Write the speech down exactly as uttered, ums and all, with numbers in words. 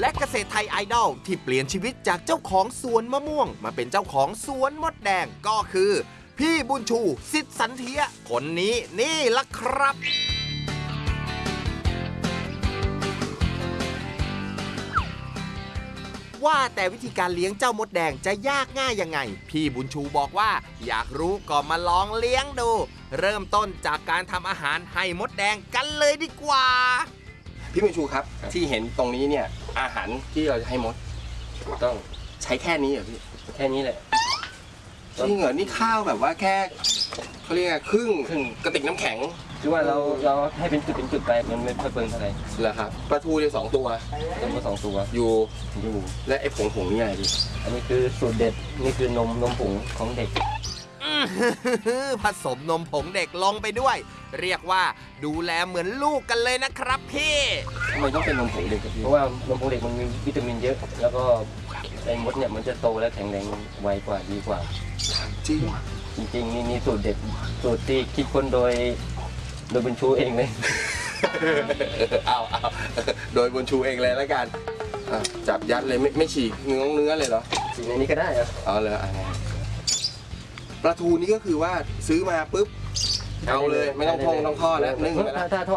และเกษตรไทยไอดอลที่เปลี่ยนชีวิตจากเจ้าของสวนมะม่วงมาเป็นเจ้าของสวนมดแดงก็คือพี่บุญชูสิทธิสันเทียคนนี้นี่ล่ะครับว่าแต่วิธีการเลี้ยงเจ้ามดแดงจะยากง่ายยังไงพี่บุญชูบอกว่าอยากรู้ก็มาลองเลี้ยงดูเริ่มต้นจากการทำอาหารให้มดแดงกันเลยดีกว่าพี่บุญชูครับที่เห็นตรงนี้เนี่ยอาหารที่เราจะให้มดต้องใช้แค่นี้เหรอพี่แค่นี้แหละจริงเหรอนี่ข้าวแบบว่าแค่เขาเรียกครึ่งครึ่งกระติกน้ำแข็งคือว่าเราเราให้เป็นจุดเป็นจุดไปมันไม่ค่อยเปลืองเท่าไหร่เหรอครับปลาทูเนี่ยสองตัวตัวมาสองตัวอยู่อยู่และไอ้ผงผงนี่อะไรดิอันนี้คือสูตรเด็ดนี่คือนมนมผงของเด็กผสมนมผงเด็กลงไปด้วยเรียกว่าดูแลเหมือนลูกกันเลยนะครับพี่ทำไมต้องเป็นนมผงเด็กครับพี่เพราะว่านมผงเด็กมันมีวิตามินเยอะแล้วก็ไอ้มดเนี่ยมันจะโตและแข็งแรงไวกว่าดีกว่าจริงจริงๆนี่นี่สูตรเด็ดสูตรที่คิดค้นโดยโดยบุญชูเองเลยเอาเอาโดยบุญชูเองเลยแล้วกันจับยัดเลยไม่ไม่ฉีกเนื้อเนื้อเลยเหรอฉีกในนี้ก็ได้ครับเอาเลยอะไรปลาทูนี่ก็คือว่าซื้อมาปุ๊บเอาเลยไม่ต้องทงต้องทอดแล้วนึ่งไปแล้ว